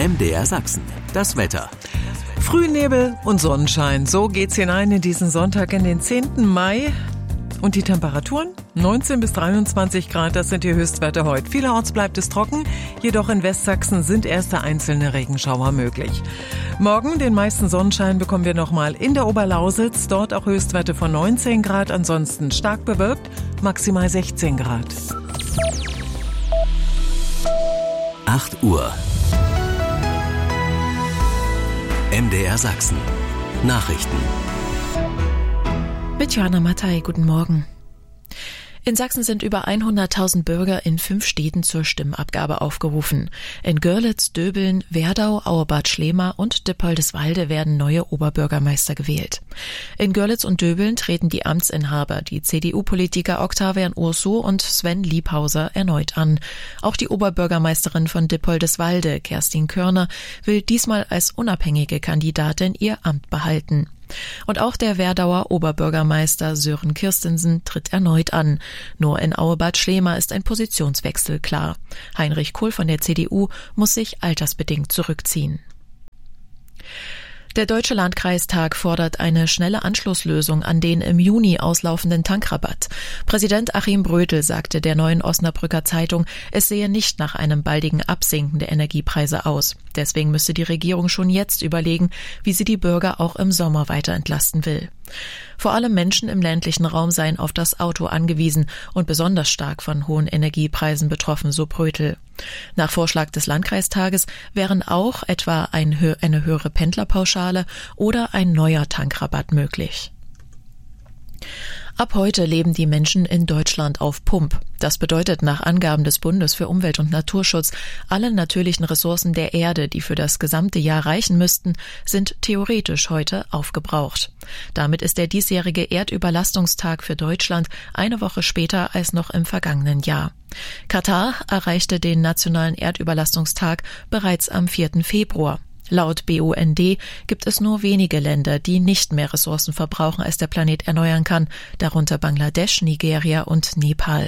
MDR Sachsen, das Wetter. Frühnebel und Sonnenschein, so geht's hinein in diesen Sonntag, in den 10. Mai. Und die Temperaturen? 19 bis 23 Grad, das sind die Höchstwerte heute. Vielerorts bleibt es trocken, jedoch in Westsachsen sind erste einzelne Regenschauer möglich. Morgen den meisten Sonnenschein bekommen wir nochmal in der Oberlausitz, dort auch Höchstwerte von 19 Grad, ansonsten stark bewölkt, maximal 16 Grad. 8 Uhr. MDR Sachsen. Nachrichten. Mit Johanna Mattei, guten Morgen. In Sachsen sind über 100.000 Bürger in 5 Städten zur Stimmabgabe aufgerufen. In Görlitz, Döbeln, Werdau, Auerbad Schlema und Dippoldiswalde werden neue Oberbürgermeister gewählt. In Görlitz und Döbeln treten die Amtsinhaber, die CDU-Politiker Octavian Urso und Sven Liebhauser, erneut an. Auch die Oberbürgermeisterin von Dippoldiswalde, Kerstin Körner, will diesmal als unabhängige Kandidatin ihr Amt behalten. Und auch der Werdauer Oberbürgermeister Sören Kirstensen tritt erneut an. Nur in Auerbad Schlema ist ein Positionswechsel klar. Heinrich Kohl von der CDU muss sich altersbedingt zurückziehen. Der Deutsche Landkreistag fordert eine schnelle Anschlusslösung an den im Juni auslaufenden Tankrabatt. Präsident Achim Brötel sagte der Neuen Osnabrücker Zeitung, es sehe nicht nach einem baldigen Absinken der Energiepreise aus. Deswegen müsse die Regierung schon jetzt überlegen, wie sie die Bürger auch im Sommer weiter entlasten will. Vor allem Menschen im ländlichen Raum seien auf das Auto angewiesen und besonders stark von hohen Energiepreisen betroffen, so Brötel. Nach Vorschlag des Landkreistages wären auch etwa eine höhere Pendlerpauschale oder ein neuer Tankrabatt möglich. Ab heute leben die Menschen in Deutschland auf Pump. Das bedeutet nach Angaben des Bundes für Umwelt- und Naturschutz, alle natürlichen Ressourcen der Erde, die für das gesamte Jahr reichen müssten, sind theoretisch heute aufgebraucht. Damit ist der diesjährige Erdüberlastungstag für Deutschland eine Woche später als noch im vergangenen Jahr. Katar erreichte den nationalen Erdüberlastungstag bereits am 4. Februar. Laut BUND gibt es nur wenige Länder, die nicht mehr Ressourcen verbrauchen, als der Planet erneuern kann, darunter Bangladesch, Nigeria und Nepal.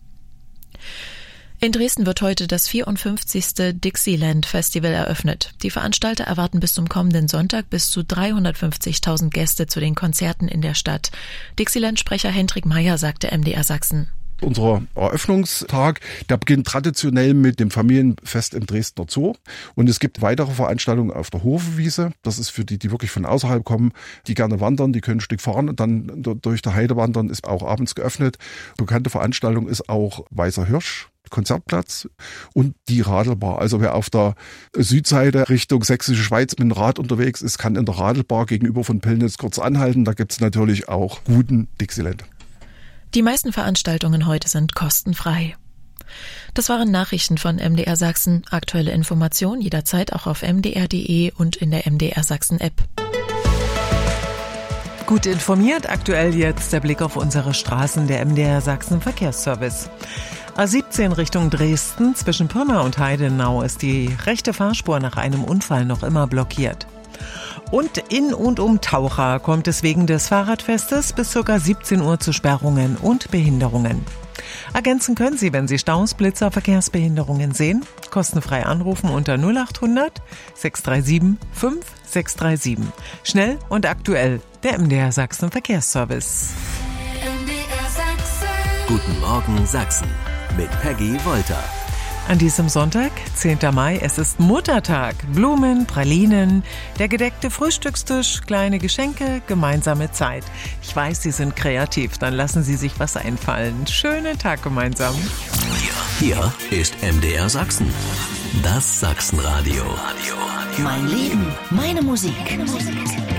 In Dresden wird heute das 54. Dixieland Festival eröffnet. Die Veranstalter erwarten bis zum kommenden Sonntag bis zu 350.000 Gäste zu den Konzerten in der Stadt. Dixieland-Sprecher Hendrik Meyer sagte MDR Sachsen. Unser Eröffnungstag, der beginnt traditionell mit dem Familienfest im Dresdner Zoo. Und es gibt weitere Veranstaltungen auf der Hofewiese. Das ist für die, die wirklich von außerhalb kommen, die gerne wandern, die können ein Stück fahren und dann durch die Heide wandern, ist auch abends geöffnet. Bekannte Veranstaltung ist auch Weißer Hirsch, Konzertplatz und die Radelbar. Also wer auf der Südseite Richtung Sächsische Schweiz mit dem Rad unterwegs ist, kann in der Radelbar gegenüber von Pillnitz kurz anhalten. Da gibt's natürlich auch guten Dixieland. Die meisten Veranstaltungen heute sind kostenfrei. Das waren Nachrichten von MDR Sachsen. Aktuelle Informationen jederzeit auch auf mdr.de und in der MDR Sachsen App. Gut informiert, aktuell jetzt der Blick auf unsere Straßen, der MDR Sachsen Verkehrsservice. A17 Richtung Dresden, zwischen Pirna und Heidenau ist die rechte Fahrspur nach einem Unfall noch immer blockiert. Und in und um Taucha kommt es wegen des Fahrradfestes bis ca. 17 Uhr zu Sperrungen und Behinderungen. Ergänzen können Sie, wenn Sie Staus, Blitzer, Verkehrsbehinderungen sehen. Kostenfrei anrufen unter 0800 637 5637. Schnell und aktuell, der MDR Sachsen Verkehrsservice. MDR Sachsen. Guten Morgen Sachsen mit Peggy Wolter. An diesem Sonntag, 10. Mai, es ist Muttertag. Blumen, Pralinen, der gedeckte Frühstückstisch, kleine Geschenke, gemeinsame Zeit. Ich weiß, Sie sind kreativ, dann lassen Sie sich was einfallen. Schönen Tag gemeinsam. Hier ist MDR Sachsen. Das Sachsenradio. Mein Leben, meine Musik.